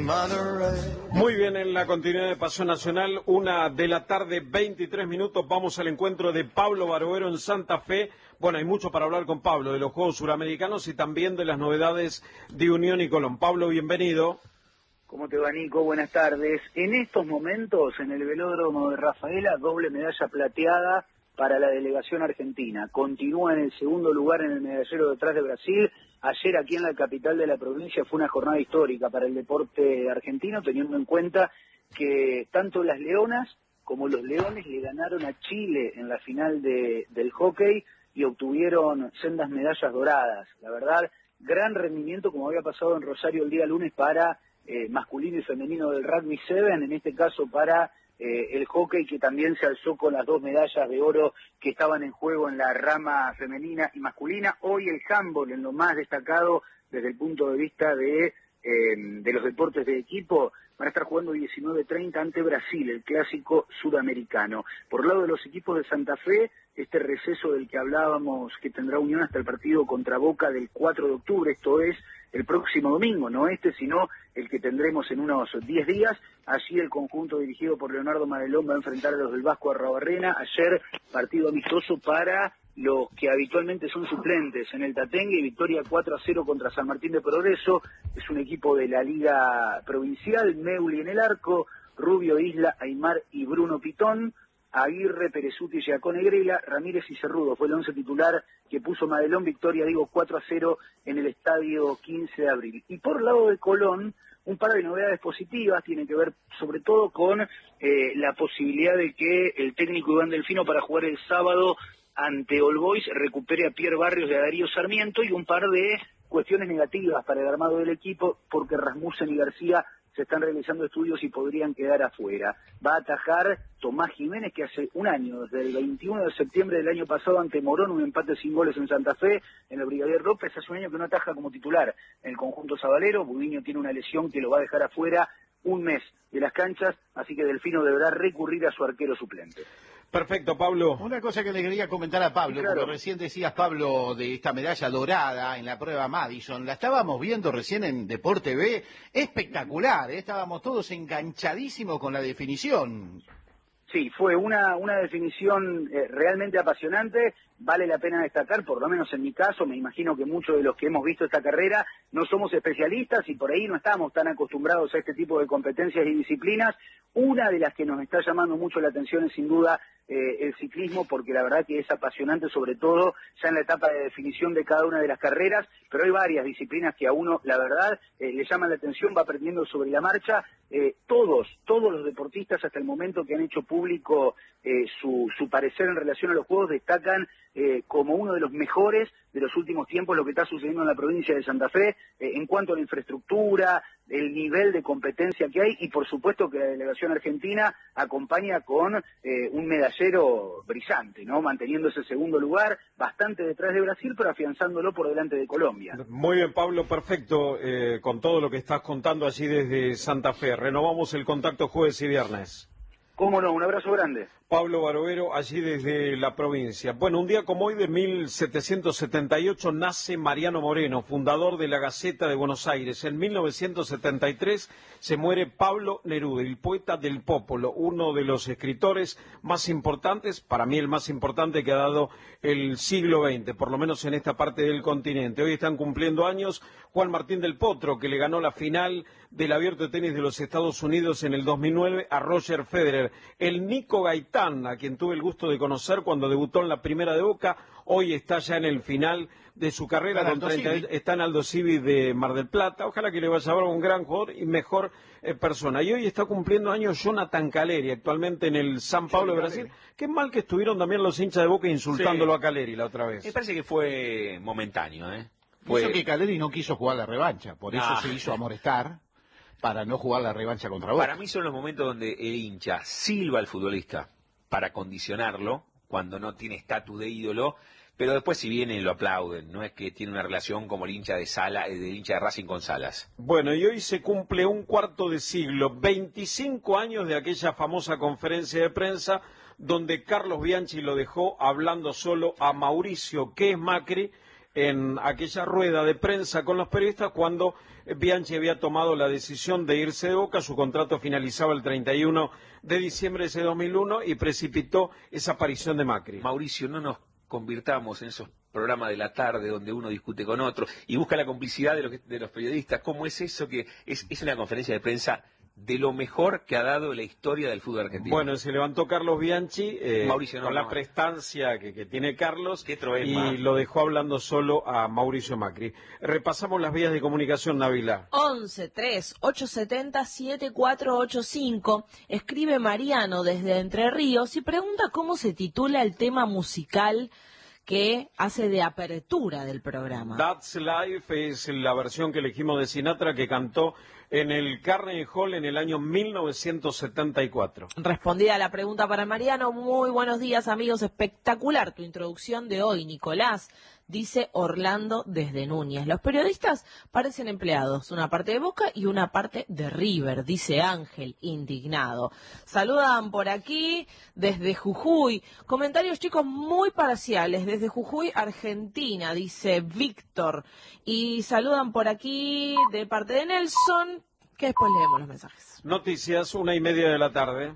Muy bien, en la continuidad de Pasión Nacional, 1:00 p.m, 23 minutos, vamos al encuentro de Pablo Barovero en Santa Fe. Bueno, hay mucho para hablar con Pablo, de los Juegos Suramericanos y también de las novedades de Unión y Colón. Pablo, bienvenido. ¿Cómo te va, Nico? Buenas tardes. En estos momentos, en el velódromo de Rafaela, doble medalla plateada para la delegación argentina. Continúa en el segundo lugar en el medallero detrás de Brasil. Ayer aquí en la capital de la provincia fue una jornada histórica para el deporte argentino, teniendo en cuenta que tanto las leonas como los leones le ganaron a Chile en la final del hockey y obtuvieron sendas medallas doradas. La verdad, gran rendimiento como había pasado en Rosario el día lunes para masculino y femenino del rugby 7, en este caso para el hockey, que también se alzó con las 2 medallas de oro que estaban en juego en la rama femenina y masculina. Hoy el handball, en lo más destacado desde el punto de vista de los deportes de equipo, van a estar jugando 19:30 ante Brasil, el clásico sudamericano. Por el lado de los equipos de Santa Fe, este receso del que hablábamos, que tendrá Unión hasta el partido contra Boca del 4 de octubre, esto es el próximo domingo, no sino el que tendremos en unos 10 días. Allí el conjunto dirigido por Leonardo Madelón va a enfrentar a los del Vasco Arrobarrena. Ayer partido amistoso para los que habitualmente son suplentes en el Tatengue, y victoria 4-0 contra San Martín de Progreso. Es un equipo de la Liga Provincial. Meuli en el arco, Rubio, Isla, Aymar y Bruno Pitón, Aguirre, Perezuti, Giacone, Grela, Ramírez y Cerrudo. Fue el 11 titular que puso Madelón. Victoria, 4-0 en el estadio 15 de abril. Y por lado de Colón, un par de novedades positivas, tienen que ver sobre todo con la posibilidad de que el técnico Iván Delfino, para jugar el sábado ante All Boys, recupere a Pierre Barrios y a Darío Sarmiento, y un par de cuestiones negativas para el armado del equipo, porque Rasmussen y García se están realizando estudios y podrían quedar afuera. Va a atajar Tomás Jiménez, que hace un año, desde el 21 de septiembre del año pasado ante Morón, un empate sin goles en Santa Fe, en el Brigadier López, hace un año que no ataja como titular en el conjunto sabalero. Budiño tiene una lesión que lo va a dejar afuera un mes de las canchas, así que Delfino deberá recurrir a su arquero suplente. Perfecto, Pablo. Una cosa que le quería comentar a Pablo, claro, porque recién decías, Pablo, de esta medalla dorada en la prueba Madison. La estábamos viendo recién en Deporte B, espectacular, estábamos todos enganchadísimos con la definición. Sí, fue una definición realmente apasionante. Vale la pena destacar, por lo menos en mi caso, me imagino que muchos de los que hemos visto esta carrera no somos especialistas y por ahí no estamos tan acostumbrados a este tipo de competencias y disciplinas. Una de las que nos está llamando mucho la atención es sin duda el ciclismo, porque la verdad que es apasionante, sobre todo ya en la etapa de definición de cada una de las carreras, pero hay varias disciplinas que a uno, la verdad, le llaman la atención, va aprendiendo sobre la marcha. Todos los deportistas hasta el momento que han hecho público su parecer en relación a los Juegos destacan como uno de los mejores de los últimos tiempos lo que está sucediendo en la provincia de Santa Fe, en cuanto a la infraestructura, el nivel de competencia que hay, y por supuesto que la delegación argentina acompaña con un medallero brillante, ¿no? Manteniendo ese segundo lugar, bastante detrás de Brasil, pero afianzándolo por delante de Colombia. Muy bien, Pablo, perfecto, con todo lo que estás contando allí desde Santa Fe. Renovamos el contacto jueves y viernes. Cómo no, un abrazo grande. Pablo Barovero, allí desde la provincia. Bueno, un día como hoy de 1778 nace Mariano Moreno, fundador de la Gaceta de Buenos Aires. En 1973 se muere Pablo Neruda, el poeta del popolo, uno de los escritores más importantes, para mí el más importante que ha dado el siglo XX, por lo menos en esta parte del continente. Hoy están cumpliendo años Juan Martín del Potro, que le ganó la final del Abierto de Tenis de los Estados Unidos en el 2009 a Roger Federer. El Nico Gaitán, a quien tuve el gusto de conocer cuando debutó en la primera de Boca, hoy está ya en el final de su carrera, está en Aldo Civi de Mar del Plata. Ojalá que le vaya a ver un gran jugador y mejor persona. Y hoy está cumpliendo años Jonathan Caleri, actualmente en el San Pablo de Brasil. Qué mal que estuvieron también los hinchas de Boca insultándolo a Caleri la otra vez. Me parece que fue momentáneo, Eso que Caleri no quiso jugar la revancha, por eso se hizo amonestar, para no jugar la revancha contra Boca. Para mí son los momentos donde el hincha silba al futbolista para condicionarlo, cuando no tiene estatus de ídolo, pero después si viene lo aplauden. No es que tiene una relación como el hincha del hincha de Racing con Salas. Bueno, y hoy se cumple un cuarto de siglo, 25 años de aquella famosa conferencia de prensa donde Carlos Bianchi lo dejó hablando solo a Mauricio, que es Macri, en aquella rueda de prensa con los periodistas cuando Bianchi había tomado la decisión de irse de Boca. Su contrato finalizaba el 31 de diciembre de ese 2001 y precipitó esa aparición de Macri. Mauricio, no nos convirtamos en esos programas de la tarde donde uno discute con otro y busca la complicidad de los periodistas. ¿Cómo es eso que es una conferencia de prensa de lo mejor que ha dado la historia del fútbol argentino? Bueno, se levantó Carlos Bianchi Mauricio, con la prestancia que tiene Carlos y lo dejó hablando solo a Mauricio Macri. Repasamos las vías de comunicación, Nabila. 11-3-870-7485. Escribe Mariano desde Entre Ríos y pregunta cómo se titula el tema musical que hace de apertura del programa. That's Life es la versión que elegimos de Sinatra, que cantó en el Carnegie Hall en el año 1974. Respondida la pregunta para Mariano, muy buenos días amigos, espectacular tu introducción de hoy, Nicolás, dice Orlando desde Núñez. Los periodistas parecen empleados, una parte de Boca y una parte de River, dice Ángel, indignado. Saludan por aquí desde Jujuy, comentarios chicos muy parciales, desde Jujuy, Argentina, dice Víctor. Y saludan por aquí de parte de Nelson, que después leemos los mensajes. Noticias, 1:30 de la tarde.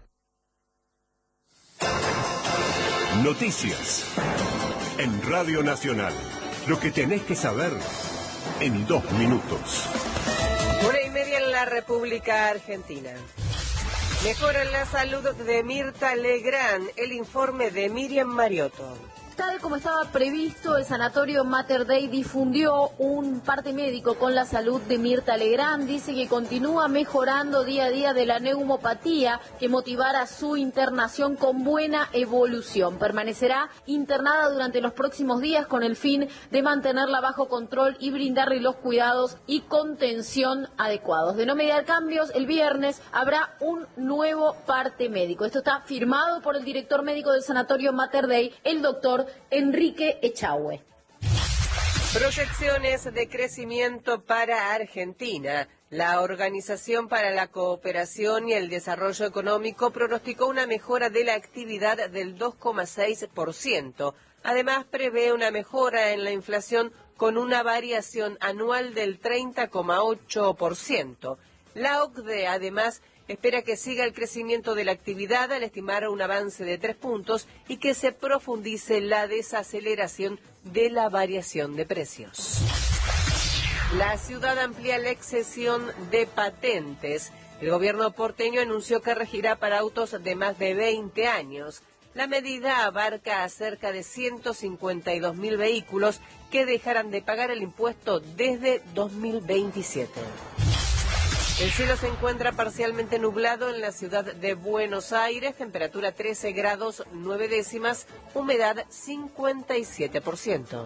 Noticias en Radio Nacional. Lo que tenés que saber en 2 minutos. 1:30 en la República Argentina. Mejora la salud de Mirta Legrand. El informe de Miriam Mariotto. Tal como estaba previsto, el Sanatorio Mater Dei difundió un parte médico con la salud de Mirta Legrand. Dice que continúa mejorando día a día de la neumopatía que motivara su internación con buena evolución. Permanecerá internada durante los próximos días con el fin de mantenerla bajo control y brindarle los cuidados y contención adecuados. De no mediar cambios, el viernes habrá un nuevo parte médico. Esto está firmado por el director médico del Sanatorio Mater Dei, el doctor Enrique Echagüe. Proyecciones de crecimiento para Argentina. La Organización para la Cooperación y el Desarrollo Económico pronosticó una mejora de la actividad del 2,6%. Además, prevé una mejora en la inflación con una variación anual del 30,8%. La OCDE, además, espera que siga el crecimiento de la actividad al estimar un avance de 3 puntos y que se profundice la desaceleración de la variación de precios. La ciudad amplía la exención de patentes. El gobierno porteño anunció que regirá para autos de más de 20 años. La medida abarca a cerca de 152.000 vehículos que dejarán de pagar el impuesto desde 2027. El cielo se encuentra parcialmente nublado en la ciudad de Buenos Aires, temperatura 13 grados 9 décimas, humedad 57%.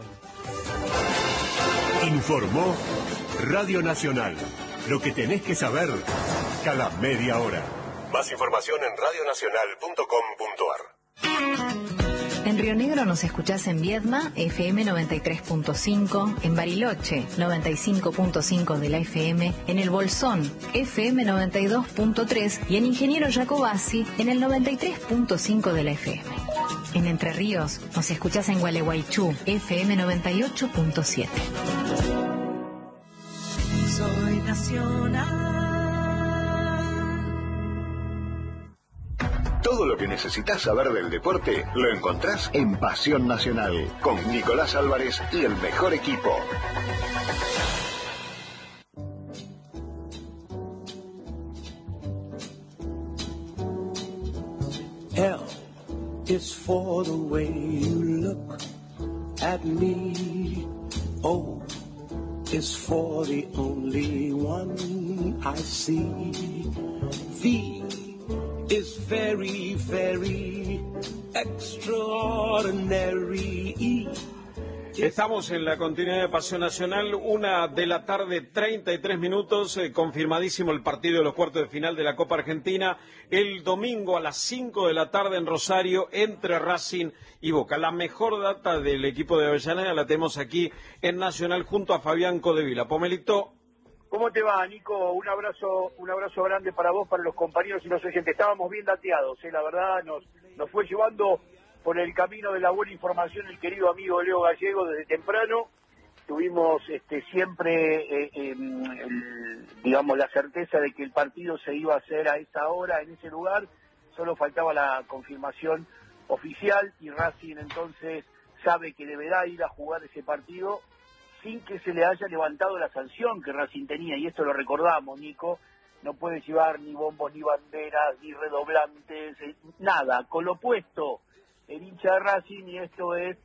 Informó Radio Nacional. Lo que tenés que saber cada media hora. Más información en radionacional.com.ar. En Río Negro nos escuchás en Viedma, FM 93.5, en Bariloche, 95.5 de la FM, en El Bolsón, FM 92.3 y en Ingeniero Jacobasi, en el 93.5 de la FM. En Entre Ríos nos escuchás en Gualeguaychú, FM 98.7. Soy nacional. Todo lo que necesitas saber del deporte lo encontrás en Pasión Nacional, con Nicolás Álvarez y el mejor equipo. L is for the way you look at me. O is for the only one I see. V is very, very extraordinary. Estamos en la continuidad de Pasión Nacional, 1:33 p.m, confirmadísimo el partido de los cuartos de final de la Copa Argentina, el domingo a las 5 de la tarde en Rosario, entre Racing y Boca. La mejor data del equipo de Avellaneda la tenemos aquí en Nacional junto a Fabián Codevila. Pomelito. ¿Cómo te va, Nico? Un abrazo grande para vos, para los compañeros y los oyentes. Estábamos bien dateados, la verdad, nos fue llevando por el camino de la buena información el querido amigo Leo Gallego desde temprano, tuvimos siempre, digamos, la certeza de que el partido se iba a hacer a esa hora, en ese lugar. Solo faltaba la confirmación oficial y Racing entonces sabe que deberá ir a jugar ese partido sin que se le haya levantado la sanción que Racing tenía, y esto lo recordamos, Nico. No puede llevar ni bombos, ni banderas, ni redoblantes, nada. Con lo opuesto, el hincha de Racing, y esto es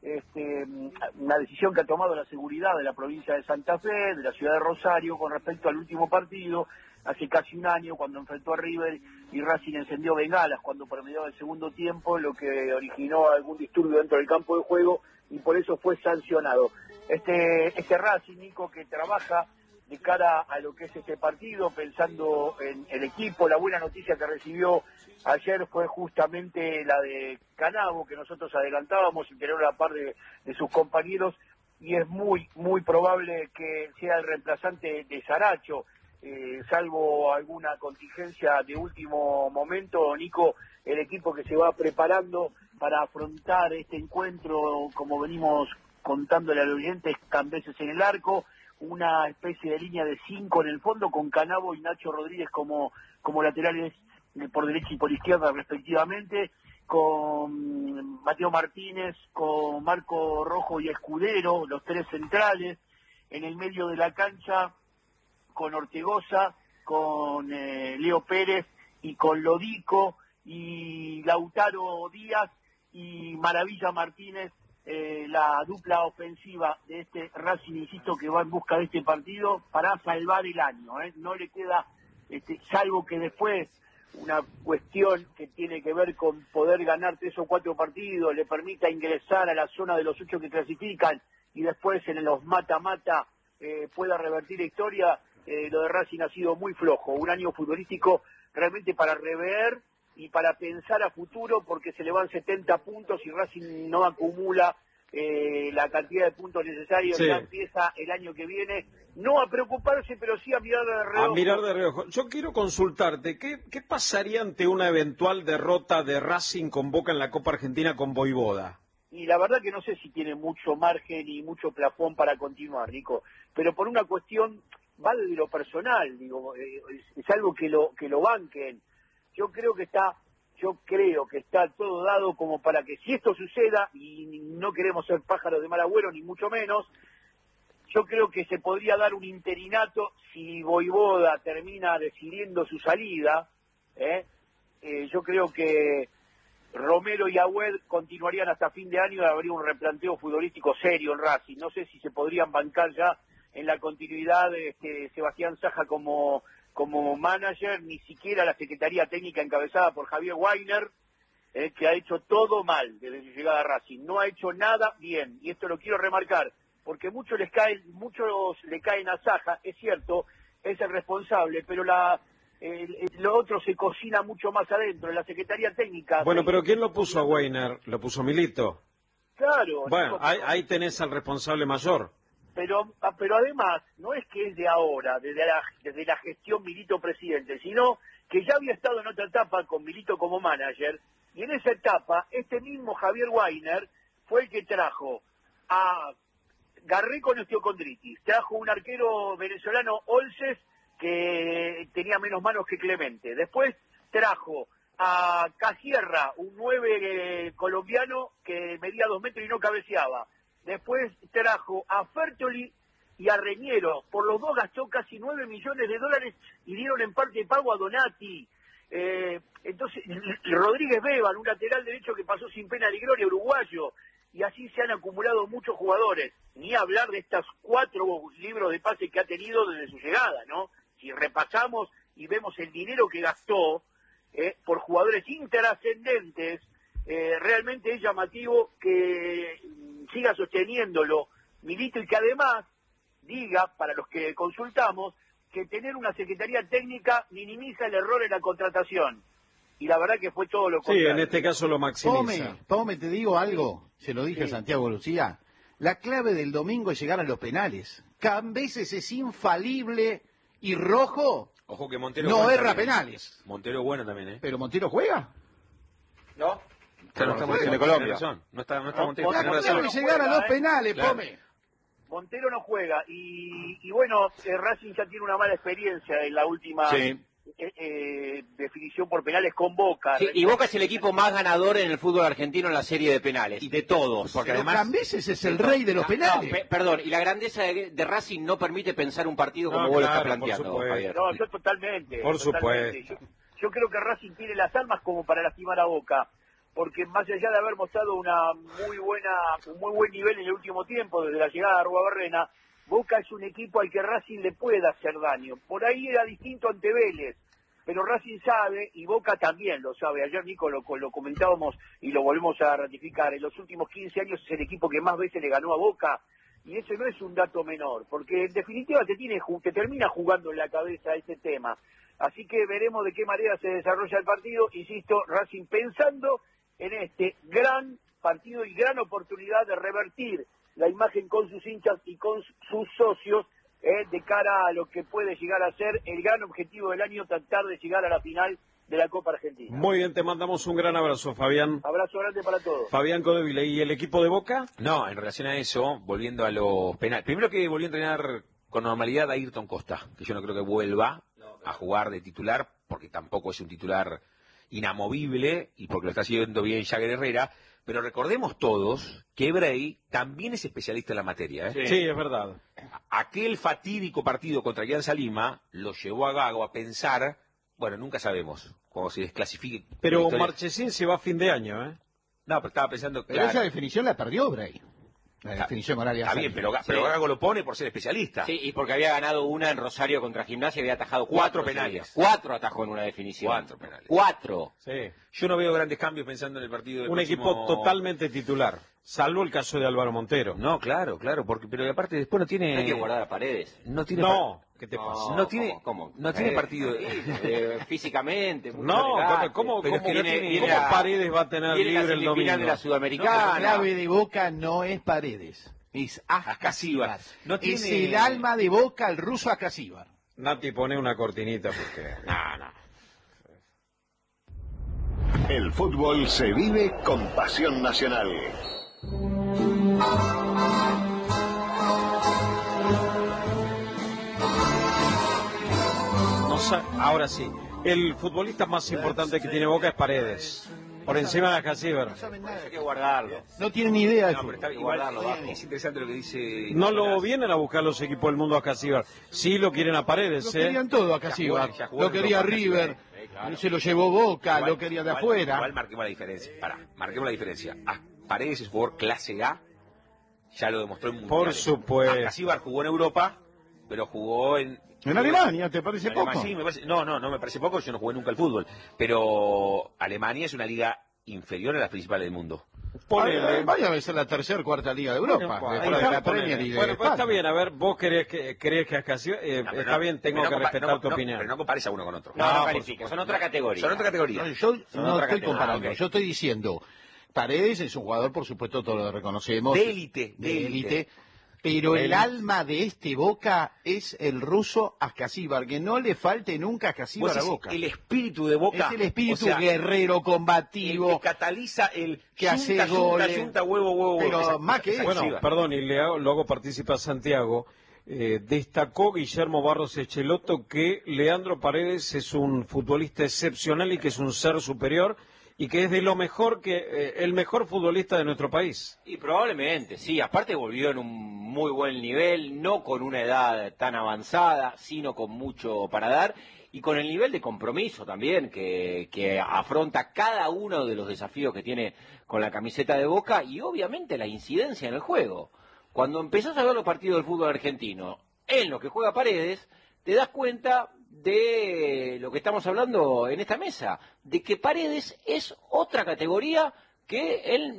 una decisión que ha tomado la seguridad de la provincia de Santa Fe, de la ciudad de Rosario, con respecto al último partido, hace casi un año, cuando enfrentó a River y Racing encendió bengalas cuando promedió el segundo tiempo, lo que originó algún disturbio dentro del campo de juego, y por eso fue sancionado. Este Racing, Nico, que trabaja de cara a lo que es este partido, pensando en el equipo. La buena noticia que recibió ayer fue justamente la de Canavo, que nosotros adelantábamos sin tener la par de sus compañeros, y es muy, muy probable que sea el reemplazante de Saracho, salvo alguna contingencia de último momento. Nico, el equipo que se va preparando para afrontar este encuentro, como venimos contándole al oyente, Cambeses en el arco, una especie de línea de 5 en el fondo, con Canavo y Nacho Rodríguez como laterales por derecha y por izquierda respectivamente, con Mateo Martínez, con Marco Rojo y Escudero, los tres centrales, en el medio de la cancha, con Ortegoza, con Leo Pérez y con Lodico y Lautaro Díaz y Maravilla Martínez, la dupla ofensiva de este Racing, insisto, que va en busca de este partido para salvar el año. No le queda, salvo que después una cuestión que tiene que ver con poder ganar 3 o 4 partidos le permita ingresar a la zona de los 8 que clasifican y después en los mata-mata pueda revertir la historia. Lo de Racing ha sido muy flojo, un año futbolístico realmente para rever y para pensar a futuro, porque se le van 70 puntos y Racing no acumula la cantidad de puntos necesarios. Sí. Ya empieza el año que viene, no a preocuparse, pero sí a mirar de reojo. A mirar de reojo. Yo quiero consultarte, ¿qué pasaría ante una eventual derrota de Racing con Boca en la Copa Argentina con Voivoda? Y la verdad que no sé si tiene mucho margen y mucho plafón para continuar, Nico, pero por una cuestión, va desde lo personal, digo, es algo que lo banquen. Yo creo que está todo dado como para que, si esto suceda, y no queremos ser pájaros de mal agüero, ni mucho menos, yo creo que se podría dar un interinato si Voivoda termina decidiendo su salida. Yo creo que Romero y Agüed continuarían hasta fin de año y habría un replanteo futbolístico serio en Racing. No sé si se podrían bancar ya en la continuidad de Sebastián Saja como manager, ni siquiera la Secretaría Técnica encabezada por Javier Weiner, que ha hecho todo mal desde su llegada a Racing. No ha hecho nada bien, y esto lo quiero remarcar, porque muchos le caen a Saja, es cierto, es el responsable, pero lo otro se cocina mucho más adentro, en la Secretaría Técnica. Bueno, pero ¿quién lo puso a Weiner? ¿Lo puso Milito? Claro. Bueno, ahí tenés al responsable mayor. Pero además, no es que es de ahora, desde la gestión Milito presidente, sino que ya había estado en otra etapa con Milito como manager, y en esa etapa, este mismo Javier Weiner fue el que trajo a Garré con osteocondritis, trajo un arquero venezolano, Olces, que tenía menos manos que Clemente, después trajo a Casierra, un 9 colombiano que medía 2 metros y no cabeceaba. Después trajo a Fertoli y a Reñero. Por los dos gastó casi $9 millones y dieron en parte de pago a Donati. Entonces, Rodríguez Beban, un lateral derecho que pasó sin pena ni gloria, uruguayo. Y así se han acumulado muchos jugadores. Ni hablar de estos 4 libros de pase que ha tenido desde su llegada, ¿no? Si repasamos y vemos el dinero que gastó por jugadores intrascendentes, realmente es llamativo que siga sosteniéndolo Milito, y que además diga, para los que consultamos, que tener una Secretaría Técnica minimiza el error en la contratación. Y la verdad que fue todo lo contrario. Sí, en este caso lo maximiza. Tome, te digo algo, se lo dije a Santiago Lucía. La clave del domingo es llegar a los penales. Cambeses es infalible y Rojo Ojo que Montero no erra también. penales. Montero bueno también, ¿eh? ¿Pero Montero juega? ¿No? Claro, no está Montero de Colombia. No está Montero. La clave es llegar a los penales, Claro. Pome. Montero no juega y bueno, Racing ya tiene una mala experiencia en la última definición por penales con Boca. Sí, y Boca es el equipo más ganador en el fútbol argentino en la serie de penales, y de todos. Porque además Cambeses es el rey de los penales. Perdón, y la grandeza de Racing no permite pensar un partido como vos lo estás planteando, Javier. No, yo totalmente. Por supuesto. Yo creo que Racing tiene las armas como para lastimar a Boca, porque más allá de haber mostrado un muy buen nivel en el último tiempo, desde la llegada de Arruabarrena, Boca es un equipo al que Racing le puede hacer daño. Por ahí era distinto ante Vélez, pero Racing sabe, y Boca también lo sabe. Ayer, Nico, lo comentábamos y lo volvemos a ratificar. En los últimos 15 años es el equipo que más veces le ganó a Boca, y ese no es un dato menor, porque en definitiva te termina jugando en la cabeza ese tema. Así que veremos de qué manera se desarrolla el partido. Insisto, Racing pensando en este gran partido y gran oportunidad de revertir la imagen con sus hinchas y con sus socios de cara a lo que puede llegar a ser el gran objetivo del año, tratar de llegar a la final de la Copa Argentina. Muy bien, te mandamos un gran abrazo, Fabián. Abrazo grande para todos. Fabián Codeville, ¿y el equipo de Boca? No, en relación a eso, volviendo a los penales. Primero que volvió a entrenar con normalidad a Ayrton Costa, que yo no creo que vuelva a jugar de titular, porque tampoco es un titular inamovible y porque lo está haciendo bien Jagger Herrera, pero recordemos todos que Bray también es especialista en la materia. Sí, es verdad. Aquel fatídico partido contra Alianza Lima lo llevó a Gago a pensar, bueno, nunca sabemos cómo se desclasifique. Pero Marchesín se va a fin de año, ¿eh? No, pero estaba pensando... Pero esa definición la perdió Bray. La definición con Alianza. Está bien, pero Gago lo pone por ser especialista. Sí, y porque había ganado una en Rosario contra Gimnasia y había atajado 4 penales. 4 atajó en una definición. 4 penales. 4. Sí. Yo no veo grandes cambios pensando en el partido del equipo totalmente titular, salvo el caso de Álvaro Montero. No, claro, pero aparte después no tiene... Hay que guardar a Paredes. ¿Qué te pasa? No tiene, ¿Cómo? No tiene partido. Físicamente. ¿Cómo Paredes va a tener libre el domingo? De la Sudamericana. La clave de Boca no es Paredes, es Ascasíbar. Es el alma de Boca, el ruso Ascasíbar. Nati, pone una cortinita porque... No. El fútbol se vive con pasión nacional. Ahora sí, el futbolista más importante que tiene Boca es Paredes, por encima de Ascasíbar. Hay que guardarlo. No tienen ni idea de eso. Es interesante lo que dice... No lo vienen a buscar los equipos del mundo a Ascasíbar. Sí lo quieren a Paredes. Lo querían todo a Ascasíbar. Lo quería River. Se lo llevó Boca, lo quería de afuera. Igual marquemos la diferencia. Paredes es jugador clase A, ya lo demostró en mundiales. Por supuesto. Ascasíbar jugó en Europa, pero jugó en Alemania, ¿te parece poco? Sí, no me parece poco, yo no jugué nunca al fútbol. Pero Alemania es una liga inferior a las principales del mundo. Vaya a ser la tercera o cuarta liga de Europa. Bueno, pues está bien, a ver, vos crees que Ascasíbar... está bien, tengo que respetar tu opinión. Pero no compares a uno con otro. No califiques, son otra categoría. Yo no estoy comparando, yo estoy diciendo... Paredes es un jugador, por supuesto, todos lo reconocemos. De élite. Pero el alma de este Boca es el ruso Ascasíbar, que no le falte nunca Ascasíbar a Boca. El espíritu de Boca. Es el espíritu guerrero, combativo. El que cataliza el que hace goles. Huevo. Pero más que eso. Bueno, perdón, y lo hago participar a Santiago. Destacó Guillermo Barros Echeloto que Leandro Paredes es un futbolista excepcional y que es un ser superior y que es de lo mejor el mejor futbolista de nuestro país. Y probablemente, sí, aparte volvió en un muy buen nivel, no con una edad tan avanzada, sino con mucho para dar, y con el nivel de compromiso también que afronta cada uno de los desafíos que tiene con la camiseta de Boca, y obviamente la incidencia en el juego. Cuando empezás a ver los partidos del fútbol argentino, en lo que juega Paredes, te das cuenta de lo que estamos hablando en esta mesa, de que Paredes es otra categoría que el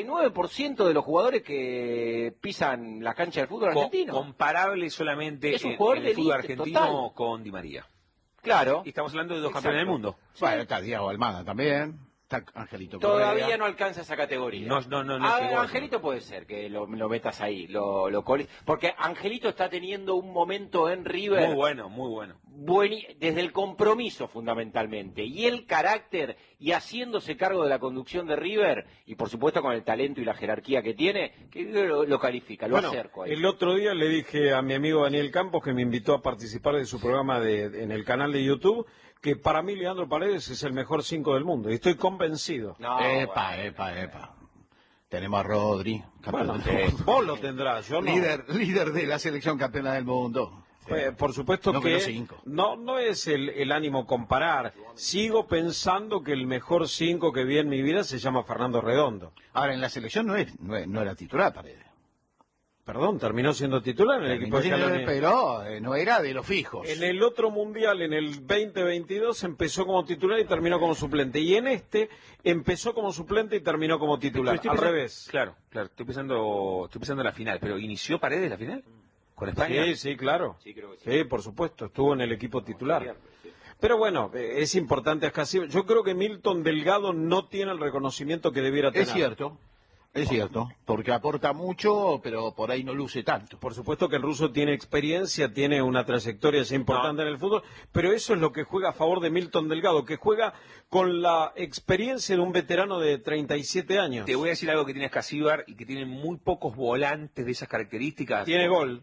99% de los jugadores que pisan la cancha del fútbol argentino. Comparable solamente es un jugador en el fútbol argentino total. Con Di María. Claro. Y estamos hablando de dos campeones del mundo. Bueno, está Diego Almada también. Está Angelito Correa. Todavía no alcanza esa categoría. No llegó. Angelito puede ser que lo metas ahí, porque Angelito está teniendo un momento en River. Muy bueno. Desde el compromiso fundamentalmente, y el carácter, y haciéndose cargo de la conducción de River, y por supuesto con el talento y la jerarquía que tiene, que lo califica, lo acerco ahí. El otro día le dije a mi amigo Daniel Campos, que me invitó a participar de su programa en el canal de YouTube, que para mí Leandro Paredes es el mejor 5 del mundo, y estoy convencido. Epa. Tenemos a Rodri, campeón del mundo. Vos lo tendrás, yo no. Líder de la selección campeona del mundo. Por supuesto no que no es el ánimo comparar. Sigo pensando que el mejor 5 que vi en mi vida se llama Fernando Redondo. Ahora, en la selección no era titular, Paredes. Perdón, terminó siendo titular en el equipo de Scaloni. Pero no era de los fijos. En el otro mundial, en el 2022, empezó como titular y terminó como suplente. Y en este, empezó como suplente y terminó como titular. Al revés. Claro. Estoy pensando en la final. ¿Pero inició Paredes la final? ¿Con España? Sí, claro. Sí, creo que sí, por supuesto. Estuvo en el equipo titular. Pero bueno, es importante acá. Yo creo que Milton Delgado no tiene el reconocimiento que debiera tener. Es cierto, porque aporta mucho, pero por ahí no luce tanto. Por supuesto que el ruso tiene experiencia, tiene una trayectoria ya importante en el fútbol, pero eso es lo que juega a favor de Milton Delgado, que juega con la experiencia de un veterano de 37 años. Te voy a decir algo que tiene Escasíbar y que tiene muy pocos volantes de esas características. Tiene gol.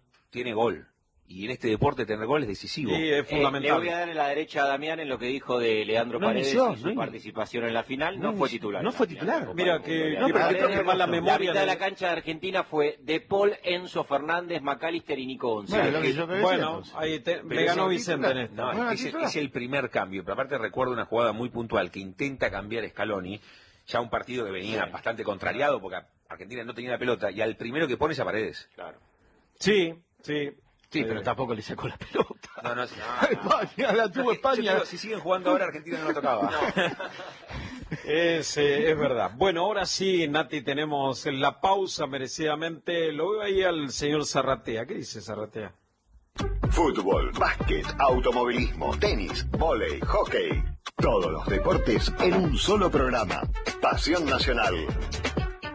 Y en este deporte tener gol es decisivo. Sí, es fundamental. Le voy a dar en la derecha a Damián en lo que dijo de Leandro Paredes y su participación en la final. No fue titular. No fue titular. Mira, que mala memoria. La mitad de la cancha de Argentina fue De Paul, Enzo Fernández, McAllister y Nico González. Ahí me ganó Vicente en esto. Es el primer cambio. Pero aparte recuerdo una jugada muy puntual que intenta cambiar Scaloni, ya un partido que venía bastante contrariado porque Argentina no tenía la pelota, y al primero que pone es a Paredes. Claro. Sí, pero tampoco le sacó la pelota. No. España, la tuvo España. Si siguen jugando ahora, Argentina no lo tocaba. Es verdad. Bueno, ahora sí, Nati, tenemos la pausa merecidamente. Lo veo ahí al señor Zarratea. ¿Qué dice Zarratea? Fútbol, básquet, automovilismo, tenis, vóley, hockey. Todos los deportes en un solo programa. Pasión Nacional.